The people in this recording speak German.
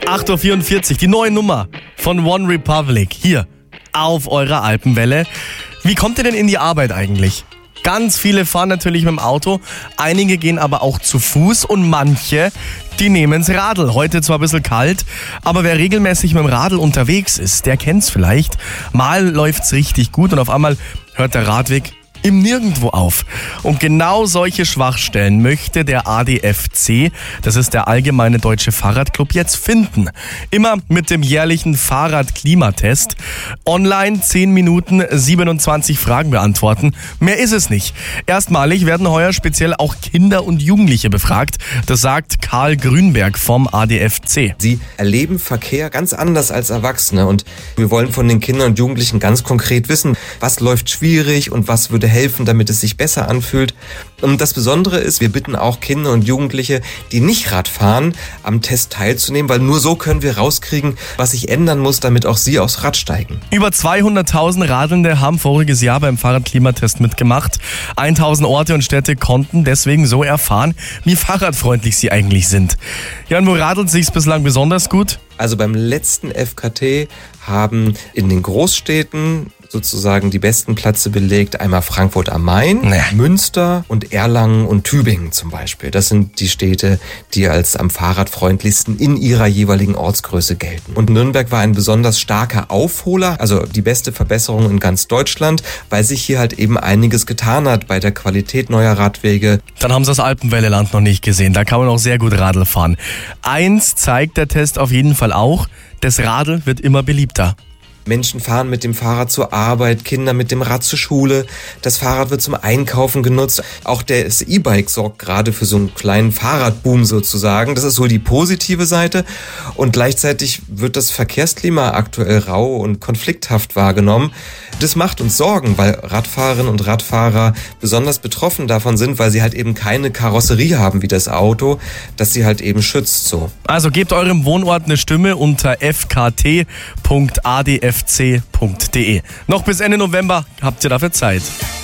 8.44 Uhr, die neue Nummer von One Republic hier auf eurer Alpenwelle. Wie kommt ihr denn in die Arbeit eigentlich? Ganz viele fahren natürlich mit dem Auto, einige gehen aber auch zu Fuß und manche, die nehmen's Radl. Heute zwar ein bisschen kalt, aber wer regelmäßig mit dem Radl unterwegs ist, der kennt's vielleicht. Mal läuft's richtig gut und auf einmal hört der Radweg im Nirgendwo auf. Und genau solche Schwachstellen möchte der ADFC, das ist der Allgemeine Deutsche Fahrradclub, jetzt finden. Immer mit dem jährlichen Fahrradklimatest. Online 10 Minuten 27 Fragen beantworten. Mehr ist es nicht. Erstmalig werden heuer speziell auch Kinder und Jugendliche befragt. Das sagt Karl Grünberg vom ADFC. Sie erleben Verkehr ganz anders als Erwachsene und wir wollen von den Kindern und Jugendlichen ganz konkret wissen, was läuft schwierig und was würde helfen, damit es sich besser anfühlt. Und das Besondere ist, wir bitten auch Kinder und Jugendliche, die nicht Rad fahren, am Test teilzunehmen, weil nur so können wir rauskriegen, was sich ändern muss, damit auch sie aufs Rad steigen. Über 200.000 Radelnde haben voriges Jahr beim Fahrradklimatest mitgemacht. 1.000 Orte und Städte konnten deswegen so erfahren, wie fahrradfreundlich sie eigentlich sind. Jan, wo radelt sich's bislang besonders gut? Also beim letzten FKT haben in den Großstädten sozusagen die besten Plätze belegt. Einmal Frankfurt am Main, Münster und Erlangen und Tübingen zum Beispiel. Das sind die Städte, die als am fahrradfreundlichsten in ihrer jeweiligen Ortsgröße gelten. Und Nürnberg war ein besonders starker Aufholer, also die beste Verbesserung in ganz Deutschland, weil sich hier halt eben einiges getan hat bei der Qualität neuer Radwege. Dann haben sie das Alpenwelleland noch nicht gesehen. Da kann man auch sehr gut Radl fahren. Eins zeigt der Test auf jeden Fall auch, das Radl wird immer beliebter. Menschen fahren mit dem Fahrrad zur Arbeit, Kinder mit dem Rad zur Schule. Das Fahrrad wird zum Einkaufen genutzt. Auch das E-Bike sorgt gerade für so einen kleinen Fahrradboom sozusagen. Das ist so die positive Seite. Und gleichzeitig wird das Verkehrsklima aktuell rau und konflikthaft wahrgenommen. Das macht uns Sorgen, weil Radfahrerinnen und Radfahrer besonders betroffen davon sind, weil sie halt eben keine Karosserie haben wie das Auto, das sie halt eben schützt so. Also gebt eurem Wohnort eine Stimme unter fkt.adfc.de. Noch bis Ende November habt ihr dafür Zeit.